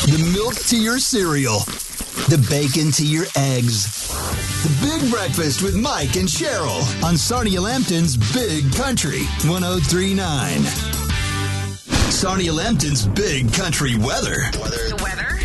The milk to your cereal. The bacon to your eggs. The Big Breakfast with Mike and Cheryl on Sarnia Lambton's Big Country 103.9. Sarnia Lambton's Big Country weather. The weather?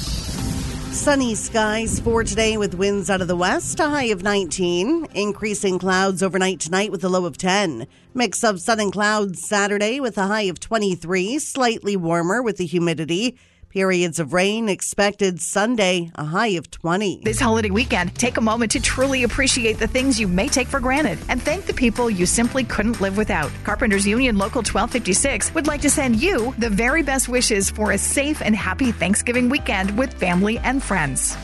Sunny skies for today with winds out of the west, a high of 19. Increasing clouds overnight tonight with a low of 10. Mix of sun and clouds Saturday with a high of 23. Slightly warmer with the humidity. Periods of rain expected Sunday, a high of 20. This holiday weekend, take a moment to truly appreciate the things you may take for granted and thank the people you simply couldn't live without. Carpenters Union Local 1256 would like to send you the very best wishes for a safe and happy Thanksgiving weekend with family and friends.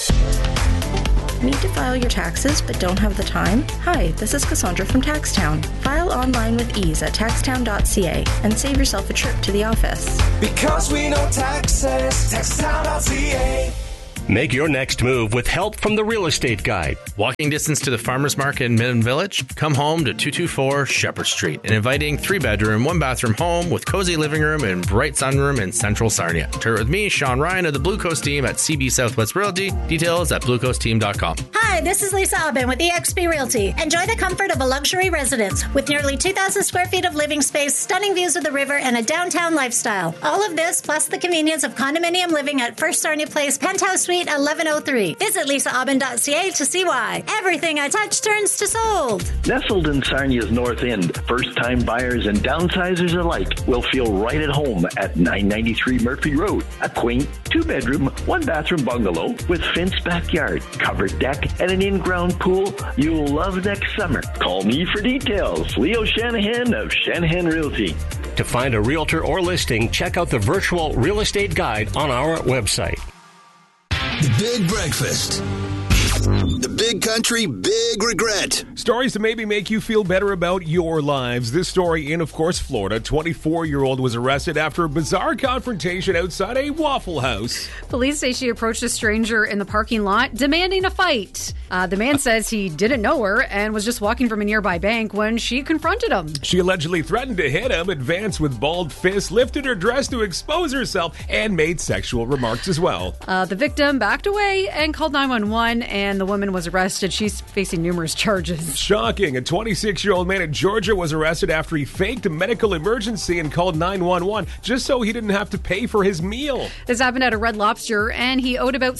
Need to file your taxes but don't have the time? Hi, this is Cassandra from Taxtown. File online with ease at taxtown.ca and save yourself a trip to the office. Because we know taxes, taxtown.ca. Make your next move with help from the Real Estate Guide. Walking distance to the Farmers Market in Midland Village? Come home to 224 Shepherd Street, an inviting 3-bedroom, 1-bathroom home with cozy living room and bright sunroom in central Sarnia. Tour with me, Sean Ryan of the Blue Coast team at CB Southwest Realty. Details at bluecoastteam.com. Hi, this is Lisa Aubin with eXp Realty. Enjoy the comfort of a luxury residence with nearly 2,000 square feet of living space, stunning views of the river, and a downtown lifestyle. All of this plus the convenience of condominium living at First Sarnia Place, Penthouse Suite 1103. Visit lisaaubin.ca to see why. Everything I touch turns to sold. Nestled in Sarnia's North End, first-time buyers and downsizers alike will feel right at home at 993 Murphy Road. A quaint 2-bedroom, 1-bathroom bungalow with fenced backyard, covered deck, and an in-ground pool you'll love next summer. Call me for details. Leo Shanahan of Shanahan Realty. To find a realtor or listing, check out the virtual real estate guide on our website. The Big Breakfast. The Big Country Big Regret. Stories to maybe make you feel better about your lives. This story in, of course, Florida. 24-year-old was arrested after a bizarre confrontation outside a Waffle House. Police say she approached a stranger in the parking lot demanding a fight. The man says he didn't know her and was just walking from a nearby bank when she confronted him. She allegedly threatened to hit him, advanced with balled fists, lifted her dress to expose herself, and made sexual remarks as well. The victim backed away and called 911, and the woman was arrested. She's facing numerous charges. Shocking. A 26-year-old man in Georgia was arrested after he faked a medical emergency and called 911 just so he didn't have to pay for his meal. This happened at a Red Lobster, and he owed about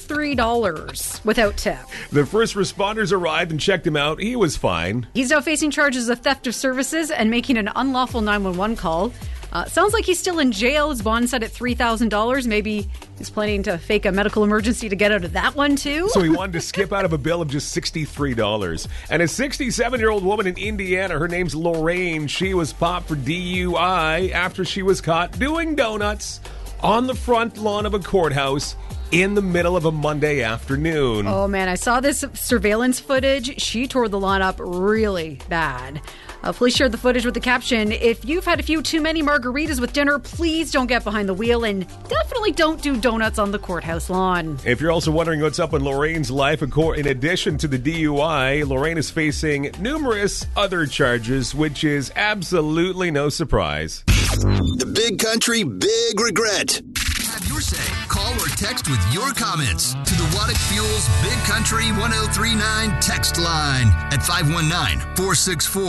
$63 without tip. The first responders arrived and checked him out. He was fine. He's now facing charges of theft of services and making an unlawful 911 call. Sounds like he's still in jail. His bond set at $3,000. Maybe he's planning to fake a medical emergency to get out of that one, too. So he wanted to skip out of a bill of just $63. And a 67-year-old woman in Indiana, her name's Lorraine, she was popped for DUI after she was caught doing donuts on the front lawn of a courthouse in the middle of a Monday afternoon. Oh, man, I saw this surveillance footage. She tore the lawn up really bad. Police shared the footage with the caption, "If you've had a few too many margaritas with dinner, please don't get behind the wheel and definitely don't do donuts on the courthouse lawn." If you're also wondering what's up in Lorraine's life, in addition to the DUI, Lorraine is facing numerous other charges, which is absolutely no surprise. The Big Country Big Regret. Have your say. Call or text with your comments to the Waddick Fuels Big Country 103.9 text line at 519-464